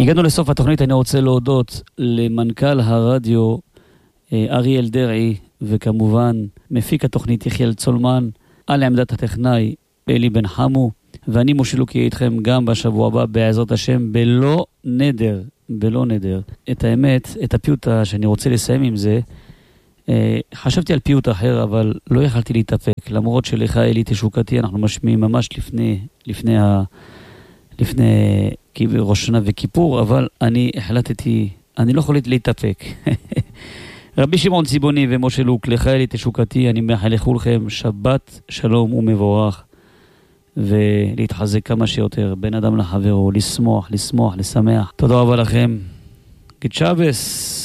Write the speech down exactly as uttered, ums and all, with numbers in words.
הגענו לסוף התוכנית, אני רוצה להודות למנכ"ל הרדיו אריאל דרעי, וכמובן מפיק התוכנית יחיאל צולמן, על עמדת הטכנאי אלי בן חמו, ואני משה לוקי איתכם גם בשבוע הבא בעזרת השם, בלא נדר, בלא נדר. את האמת, את הפיוטה שאני רוצה לסיים עם זה, חשבתי על פיוט אחר, אבל לא יכלתי להתאפק, למרות שלך אלי תשוקתי, אנחנו משמיעים ממש לפני, לפני ה... לפני ראש שנה וכיפור, אבל אני החלטתי, אני לא יכולתי להתאפק. רבי שמעון ציבוני ומשה לוק, לך אלי תשוקתי, אני מאחל לכולכם שבת שלום ומבורך, ולהתחזק כמה שיותר, בין אדם לחברו, לשמוח, לשמוח, לשמח. תודה רבה לכם. גט שבס.